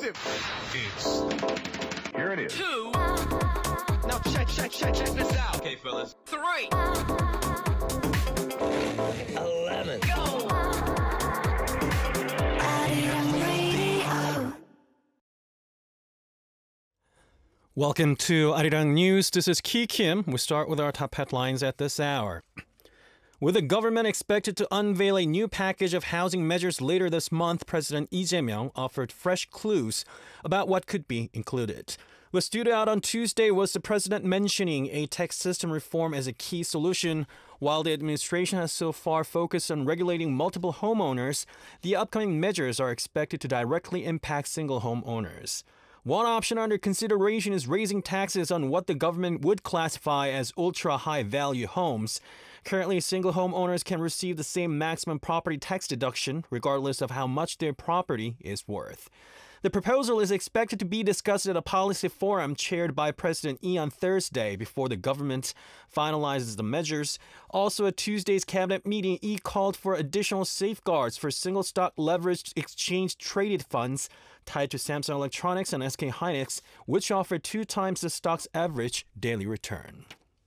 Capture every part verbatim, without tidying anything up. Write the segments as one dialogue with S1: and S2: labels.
S1: it. It's here it is.
S2: Two. Now check, check, check, check this out. Okay, fellas. Three. Eleven. Go.
S3: Welcome to Arirang News. This is Ki Kim. We start with our top headlines at this hour. With the government expected to unveil a new package of housing measures later this month, President Lee Jae-myung offered fresh clues about what could be included. What stood out on Tuesday was the president mentioning a tax system reform as a key solution. While the administration has so far focused on regulating multiple homeowners, the upcoming measures are expected to directly impact single homeowners. One option under consideration is raising taxes on what the government would classify as ultra-high value homes. Currently, single homeowners can receive the same maximum property tax deduction regardless of how much their property is worth. The proposal is expected to be discussed at a policy forum chaired by President Lee on Thursday before the government finalizes the measures. Also, at Tuesday's cabinet meeting, Lee called for additional safeguards for single-stock leveraged exchange-traded funds tied to Samsung Electronics and S K Hynix, which offer two times the stock's average daily return.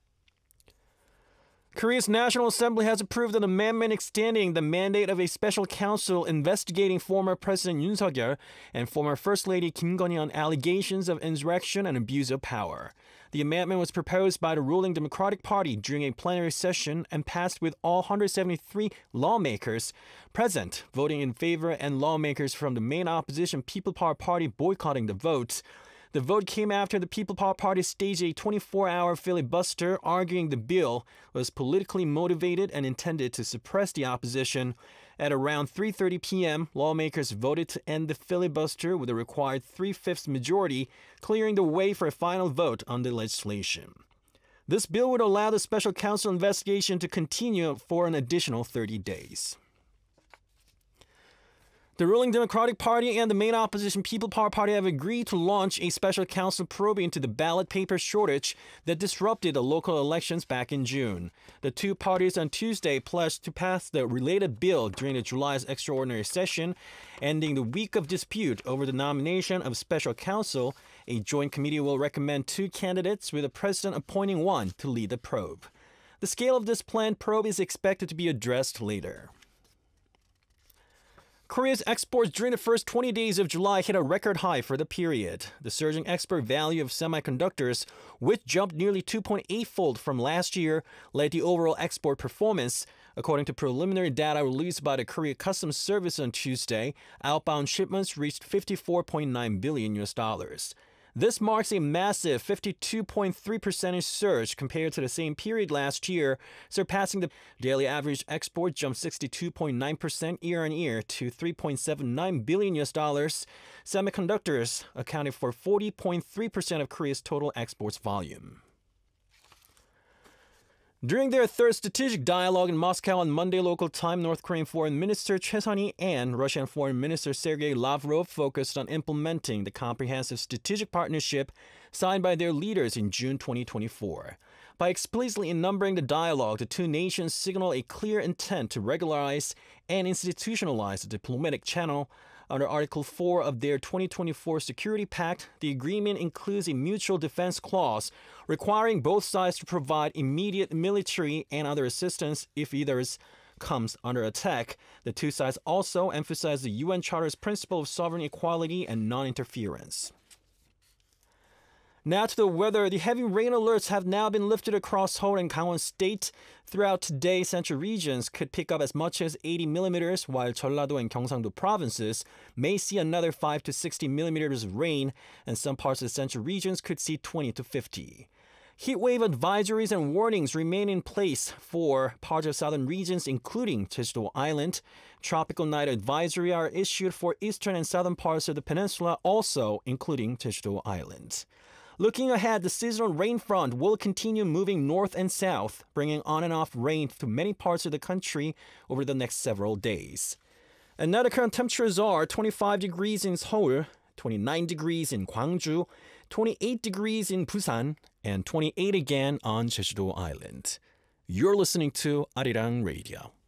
S3: Korea's National Assembly has approved an amendment extending the mandate of a special counsel investigating former President Yoon Suk-yeol and former First Lady Kim Keon-hee on allegations of insurrection and abuse of power. The amendment was proposed by the ruling Democratic Party during a plenary session and passed with all one hundred seventy-three lawmakers present voting in favor and lawmakers from the main opposition People Power Party boycotting the vote. The vote came after the People Power Party staged a twenty-four hour filibuster, arguing the bill was politically motivated and intended to suppress the opposition. At around three thirty p.m., lawmakers voted to end the filibuster with a required three-fifths majority, clearing the way for a final vote on the legislation. This bill would allow the special counsel investigation to continue for an additional thirty days. The ruling Democratic Party and the main opposition People Power Party have agreed to launch a special counsel probe into the ballot paper shortage that disrupted the local elections back in June. The two parties on Tuesday pledged to pass the related bill during the July's extraordinary session, ending the week of dispute over the nomination of special counsel. A joint committee will recommend two candidates, with the president appointing one to lead the probe. The scale of this planned probe is expected to be addressed later. Korea's exports during the first twenty days of July hit a record high for the period. The surging export value of semiconductors, which jumped nearly two point eight fold from last year, led the overall export performance. According to preliminary data released by the Korea Customs Service on Tuesday, outbound shipments reached fifty-four point nine billion U S dollars. This marks a massive fifty-two point three percent surge compared to the same period last year, surpassing the daily average export jumped sixty-two point nine percent year-on-year to three point seven nine billion U S dollars. Semiconductors accounted for forty point three percent of Korea's total exports volume. During their third strategic dialogue in Moscow on Monday local time, North Korean Foreign Minister Choi Sun-hee and Russian Foreign Minister Sergei Lavrov focused on implementing the comprehensive strategic partnership signed by their leaders in June twenty twenty-four. By explicitly ennumbering the dialogue, the two nations signal a clear intent to regularize and institutionalize the diplomatic channel. Under Article four of their twenty twenty-four Security Pact, the agreement includes a mutual defense clause requiring both sides to provide immediate military and other assistance if either comes under attack. The two sides also emphasize the U N Charter's principle of sovereign equality and non-interference. Now to the weather. The heavy rain alerts have now been lifted across Seoul and Gangwon State. Throughout today, central regions could pick up as much as eighty millimeters, while Jeollado and Gyeongsangdo provinces may see another five to sixty millimeters of rain, and some parts of the central regions could see twenty to fifty. Heatwave advisories and warnings remain in place for parts of southern regions, including Jeju-do Island. Tropical night advisory are issued for eastern and southern parts of the peninsula, also including Jeju-do Island. Looking ahead, the seasonal rain front will continue moving north and south, bringing on and off rain to many parts of the country over the next several days. And now the current temperatures are twenty-five degrees in Seoul, twenty-nine degrees in Gwangju, twenty-eight degrees in Busan, and twenty-eight again on Jeju-do Island. You're listening to Arirang Radio.